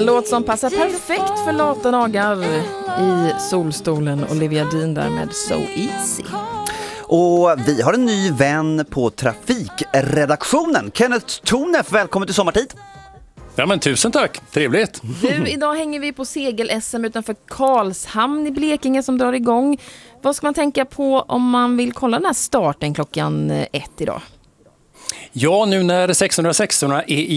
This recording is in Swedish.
En låt som passar perfekt för lata dagar i solstolen. Olivia Dean där med So Easy. Och vi har en ny vän på trafikredaktionen. Kenneth Tornef, välkommen till Sommartid. Ja, men tusen tack, trevligt. Du, idag hänger vi på segel-SM utanför Karlshamn i Blekinge som drar igång. Vad ska man tänka på om man vill kolla den här starten klockan 1 idag? Ja, nu när 616 är